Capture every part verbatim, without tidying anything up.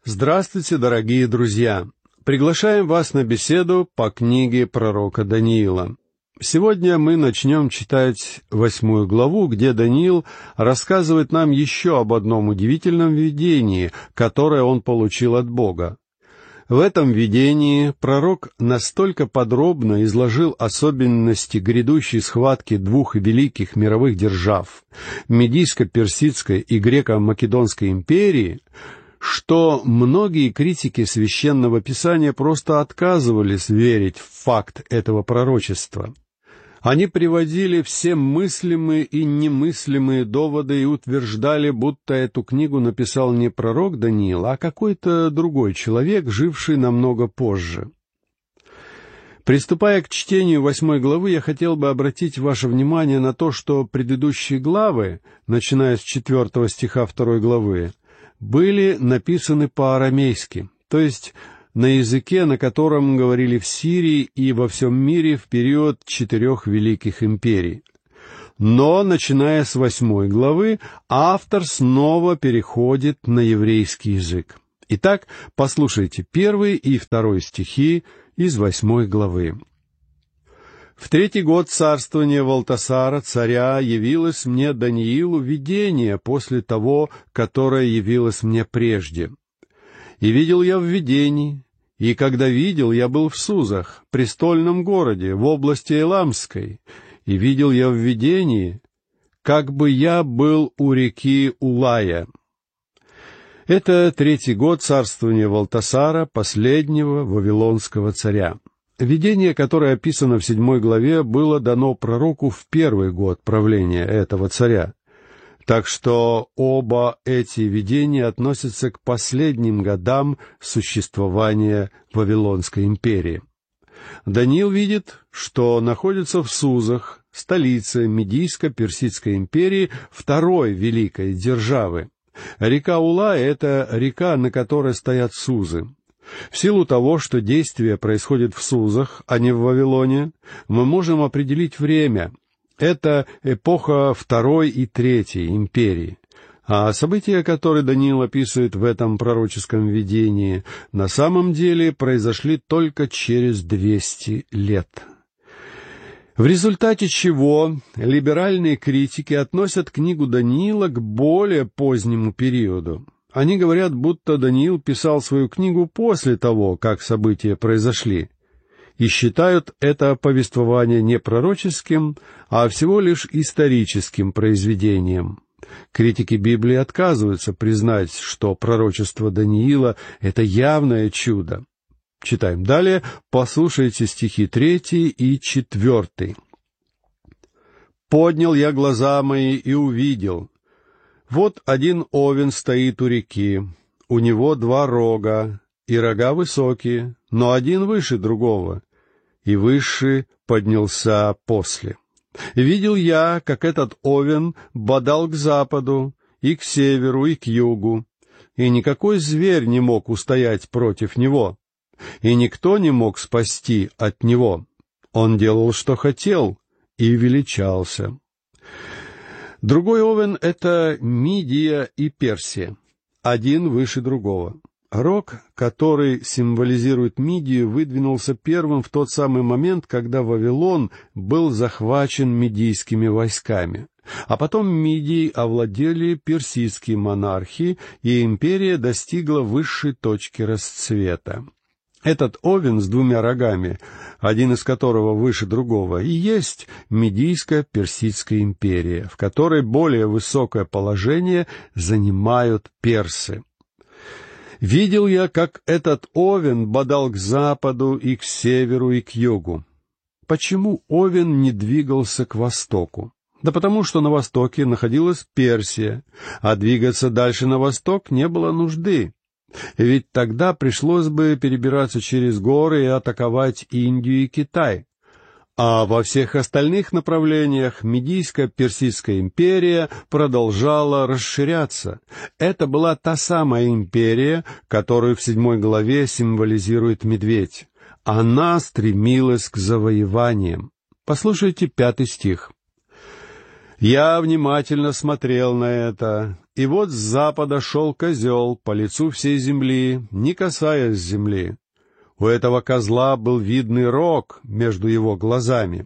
Здравствуйте, дорогие друзья! Приглашаем вас на беседу по книге пророка Даниила. Сегодня мы начнем читать восьмую главу, где Даниил рассказывает нам еще об одном удивительном видении, которое он получил от Бога. В этом видении пророк настолько подробно изложил особенности грядущей схватки двух великих мировых держав — Медийско-Персидской и Греко-Македонской империи, что многие критики Священного Писания просто отказывались верить в факт этого пророчества. Они приводили все мыслимые и немыслимые доводы и утверждали, будто эту книгу написал не пророк Даниил, а какой-то другой человек, живший намного позже. Приступая к чтению восьмой главы, я хотел бы обратить ваше внимание на то, что предыдущие главы, начиная с четвертого стиха второй главы, были написаны по-арамейски, то есть на языке, на котором говорили в Сирии и во всем мире в период четырех великих империй. Но, начиная с восьмой главы, автор снова переходит на еврейский язык. Итак, послушайте первый и второй стихи из восьмой главы. «В третий год царствования Валтасара, царя, явилось мне Даниилу видение после того, которое явилось мне прежде. И видел я в видении, и когда видел, я был в Сузах, престольном городе, в области Эламской, и видел я в видении, как бы я был у реки Улая». Это третий год царствования Валтасара, последнего вавилонского царя. Видение, которое описано в седьмой главе, было дано пророку в первый год правления этого царя. Так что оба эти видения относятся к последним годам существования Вавилонской империи. Даниил видит, что находится в Сузах, столице Медийско-Персидской империи, второй великой державы. Река Улай — это река, на которой стоят Сузы. В силу того, что действие происходит в Сузах, а не в Вавилоне, мы можем определить время. Это эпоха Второй и Третьей империи. А события, которые Даниил описывает в этом пророческом видении, на самом деле произошли только через двести лет. В результате чего либеральные критики относят книгу Даниила к более позднему периоду. Они говорят, будто Даниил писал свою книгу после того, как события произошли, и считают это повествование не пророческим, а всего лишь историческим произведением. Критики Библии отказываются признать, что пророчество Даниила — это явное чудо. Читаем далее, послушайте стихи третий и четвертый. «Поднял я глаза мои и увидел. Вот один овен стоит у реки, у него два рога, и рога высокие, но один выше другого, и высший поднялся после. Видел я, как этот овен бодал к западу, и к северу, и к югу, и никакой зверь не мог устоять против него, и никто не мог спасти от него. Он делал, что хотел, и величался. Другой овен — это Мидия и Персия, один выше другого. Рог, который символизирует Мидию, выдвинулся первым в тот самый момент, когда Вавилон был захвачен мидийскими войсками. А потом Мидией овладели персидские монархи, и империя достигла высшей точки расцвета. Этот овен с двумя рогами, один из которого выше другого, и есть Медийско-Персидская империя, в которой более высокое положение занимают персы. Видел я, как этот овен бодал к западу и к северу и к югу. Почему овен не двигался к востоку? Да потому что на востоке находилась Персия, а двигаться дальше на восток не было нужды. Ведь тогда пришлось бы перебираться через горы и атаковать Индию и Китай. А во всех остальных направлениях Медийско-Персидская империя продолжала расширяться. Это была та самая империя, которую в седьмой главе символизирует медведь. Она стремилась к завоеваниям. Послушайте пятый стих. Я внимательно смотрел на это, и вот с запада шел козел по лицу всей земли, не касаясь земли. У этого козла был видный рог между его глазами.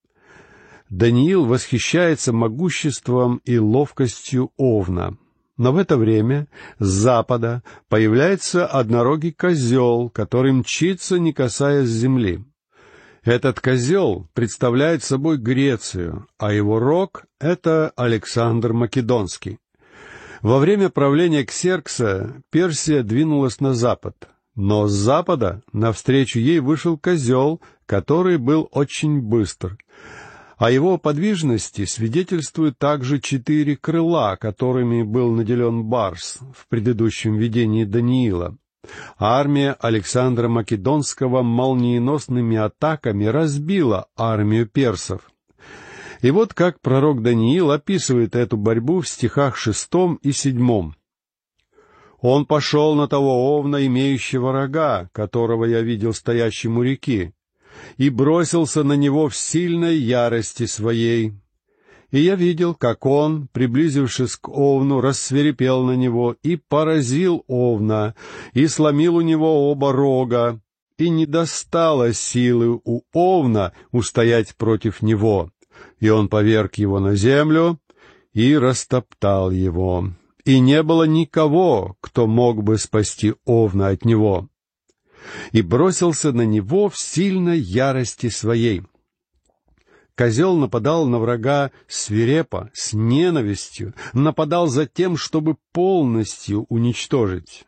Даниил восхищается могуществом и ловкостью овна. Но в это время с запада появляется однорогий козел, который мчится, не касаясь земли. Этот козел представляет собой Грецию, а его рог — это Александр Македонский. Во время правления Ксеркса Персия двинулась на запад, но с запада навстречу ей вышел козел, который был очень быстр. О его подвижности свидетельствуют также четыре крыла, которыми был наделен Барс в предыдущем видении Даниила. Армия Александра Македонского молниеносными атаками разбила армию персов. И вот как пророк Даниил описывает эту борьбу в стихах шестом и седьмом. «Он пошел на того овна, имеющего рога, которого я видел стоящим у реки, и бросился на него в сильной ярости своей. И я видел, как он, приблизившись к овну, рассвирепел на него и поразил овна, и сломил у него оба рога, и не достало силы у овна устоять против него, и он поверг его на землю и растоптал его, и не было никого, кто мог бы спасти овна от него, и бросился на него в сильной ярости своей». Козел нападал на врага свирепо, с ненавистью, нападал за тем, чтобы полностью уничтожить.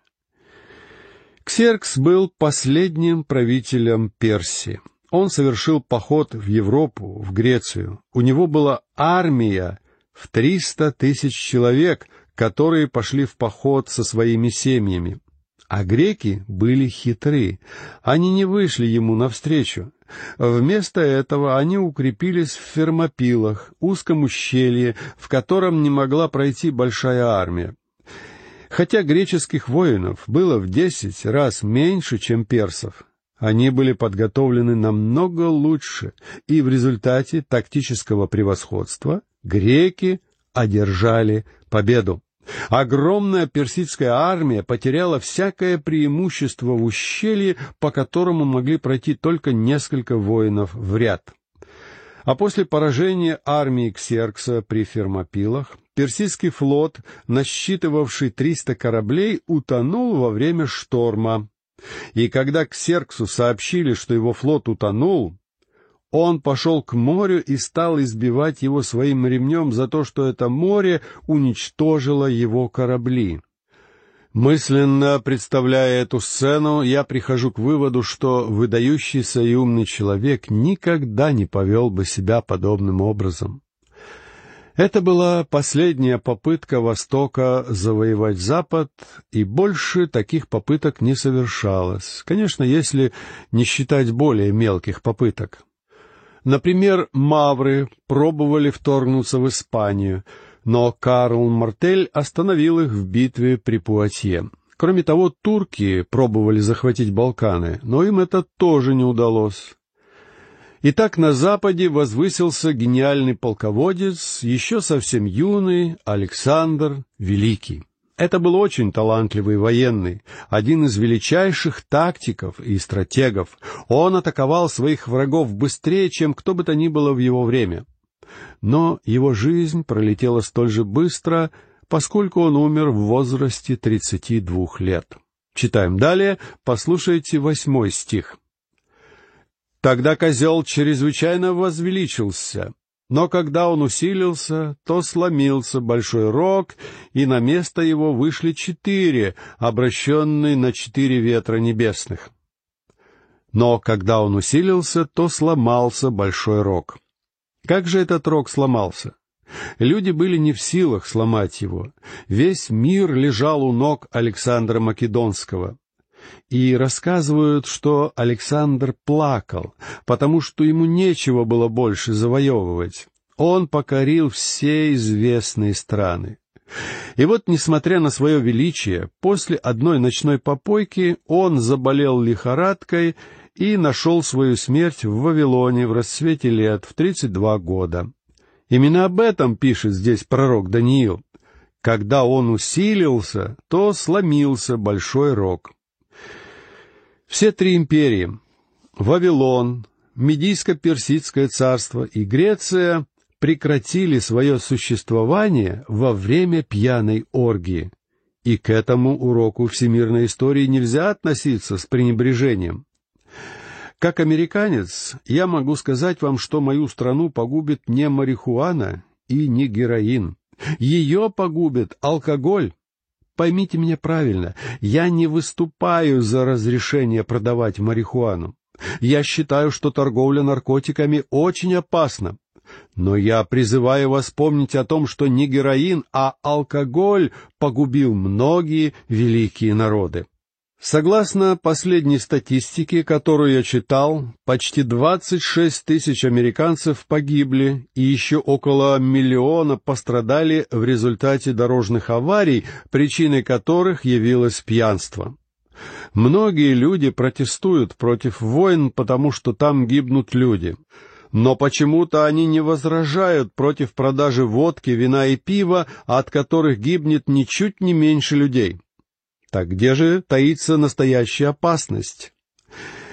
Ксеркс был последним правителем Персии. Он совершил поход в Европу, в Грецию. У него была армия в триста тысяч человек, которые пошли в поход со своими семьями. А греки были хитры. Они не вышли ему навстречу. Вместо этого они укрепились в Фермопилах, узком ущелье, в котором не могла пройти большая армия. Хотя греческих воинов было в десять раз меньше, чем персов, они были подготовлены намного лучше, и в результате тактического превосходства греки одержали победу. Огромная персидская армия потеряла всякое преимущество в ущелье, по которому могли пройти только несколько воинов в ряд. А после поражения армии Ксеркса при Фермопилах, персидский флот, насчитывавший триста кораблей, утонул во время шторма. И когда Ксерксу сообщили, что его флот утонул, он пошел к морю и стал избивать его своим ремнем за то, что это море уничтожило его корабли. Мысленно представляя эту сцену, я прихожу к выводу, что выдающийся и умный человек никогда не повел бы себя подобным образом. Это была последняя попытка Востока завоевать Запад, и больше таких попыток не совершалось, конечно, если не считать более мелких попыток. Например, мавры пробовали вторгнуться в Испанию, но Карл Мартель остановил их в битве при Пуатье. Кроме того, турки пробовали захватить Балканы, но им это тоже не удалось. Итак, на Западе возвысился гениальный полководец, еще совсем юный Александр Великий. Это был очень талантливый военный, один из величайших тактиков и стратегов. Он атаковал своих врагов быстрее, чем кто бы то ни было в его время. Но его жизнь пролетела столь же быстро, поскольку он умер в возрасте тридцати двух лет. Читаем далее, послушайте восьмой стих. «Тогда козел чрезвычайно возвеличился, но когда он усилился, то сломился большой рог, и на место его вышли четыре, обращенные на четыре ветра небесных. Но когда он усилился, то сломался большой рог». Как же этот рог сломался? Люди были не в силах сломать его. Весь мир лежал у ног Александра Македонского. И рассказывают, что Александр плакал, потому что ему нечего было больше завоевывать. Он покорил все известные страны. И вот, несмотря на свое величие, после одной ночной попойки он заболел лихорадкой и нашел свою смерть в Вавилоне в расцвете лет в тридцать два года. Именно об этом пишет здесь пророк Даниил. Когда он усилился, то сломился большой рог. Все три империи — Вавилон, Медийско-Персидское царство и Греция — прекратили свое существование во время пьяной оргии. И к этому уроку всемирной истории нельзя относиться с пренебрежением. Как американец, я могу сказать вам, что мою страну погубит не марихуана и не героин. Ее погубит алкоголь. Поймите меня правильно, я не выступаю за разрешение продавать марихуану. Я считаю, что торговля наркотиками очень опасна. Но я призываю вас помнить о том, что не героин, а алкоголь погубил многие великие народы. Согласно последней статистике, которую я читал, почти двадцать шесть тысяч американцев погибли, и еще около миллиона пострадали в результате дорожных аварий, причиной которых явилось пьянство. Многие люди протестуют против войн, потому что там гибнут люди. Но почему-то они не возражают против продажи водки, вина и пива, от которых гибнет ничуть не меньше людей. Так где же таится настоящая опасность?